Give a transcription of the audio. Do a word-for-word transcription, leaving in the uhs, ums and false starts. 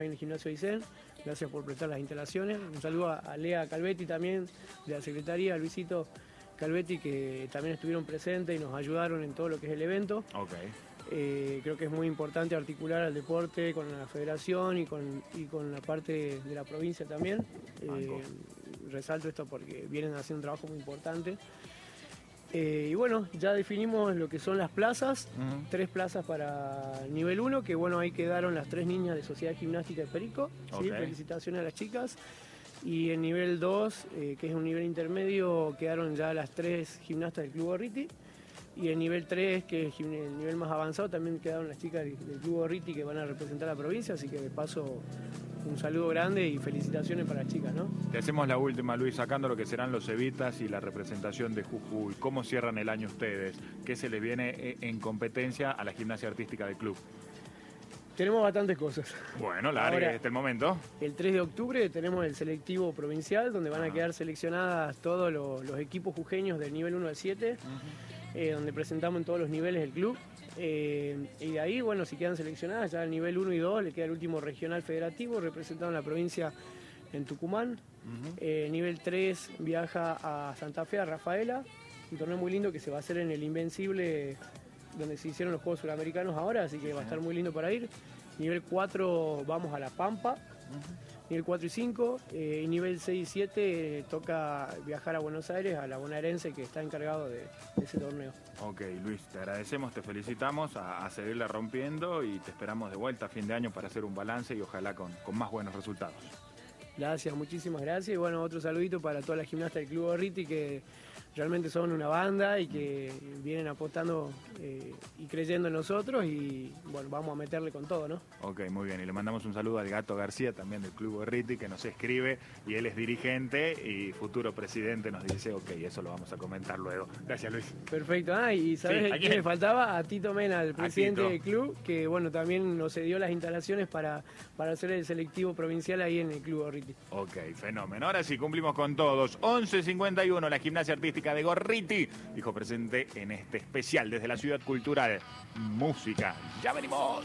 en el gimnasio Aysén, gracias por prestar las instalaciones. Un saludo a, a Lea Calvetti también, de la Secretaría, a Luisito Calvetti, que también estuvieron presentes y nos ayudaron en todo lo que es el evento. Okay. Eh, creo que es muy importante articular al deporte con la federación y con, y con la parte de la provincia también. Eh, resalto esto porque vienen haciendo un trabajo muy importante. Eh, y bueno, ya definimos lo que son las plazas, uh-huh. tres plazas para nivel uno, que bueno, ahí quedaron las tres niñas de Sociedad Gimnástica de Perico, okay. ¿sí? Felicitaciones a las chicas. Y en nivel dos, eh, que es un nivel intermedio, quedaron ya las tres gimnastas del Club Gorriti. Y en nivel tres, que es el nivel más avanzado, también quedaron las chicas del Club Gorriti que van a representar a la provincia, así que de paso un saludo grande y felicitaciones para las chicas, ¿no? Te hacemos la última, Luis, sacando lo que serán los Evitas y la representación de Jujuy. ¿Cómo cierran el año ustedes? ¿Qué se les viene en competencia a la gimnasia artística del club? Tenemos bastantes cosas. Bueno, largue este el momento. El tres de octubre tenemos el selectivo provincial, donde van ah. a quedar seleccionadas todos los, los equipos jujeños del nivel uno al siete, uh-huh. eh, donde presentamos en todos los niveles del club. Eh, y de ahí, bueno, si quedan seleccionadas, ya el nivel uno y dos le queda el último regional federativo, representado en la provincia en Tucumán. Uh-huh. eh, nivel tres viaja a Santa Fe, a Rafaela, un torneo muy lindo que se va a hacer en el Invencible, donde se hicieron los Juegos Suramericanos ahora, así que va a estar muy lindo para ir. Nivel cuatro vamos a La Pampa, uh-huh. nivel cuatro y cinco, eh, y nivel seis y siete eh, toca viajar a Buenos Aires, a la bonaerense que está encargado de, de ese torneo. Ok, Luis, te agradecemos, te felicitamos, a, a seguirla rompiendo y te esperamos de vuelta a fin de año para hacer un balance y ojalá con, con más buenos resultados. Gracias, muchísimas gracias. Y bueno, otro saludito para toda la gimnasta del Club Gorriti, que realmente son una banda y que vienen apostando eh, y creyendo en nosotros, y bueno, vamos a meterle con todo, ¿no? Ok, muy bien. Y le mandamos un saludo al Gato García, también del Club Gorriti, que nos escribe, y él es dirigente y futuro presidente. Nos dice, ok, eso lo vamos a comentar luego. Gracias, Luis. Perfecto. Ah, y ¿sabes sí, quién me faltaba? A Tito Mena, el presidente del club, que bueno, también nos cedió las instalaciones para, para hacer el selectivo provincial ahí en el Club Gorriti. Ok, fenómeno. Ahora sí, cumplimos con todos. once cincuenta y uno, la gimnasia artística de Gorriti dijo presente en este especial desde la Ciudad Cultural. Música. Ya venimos.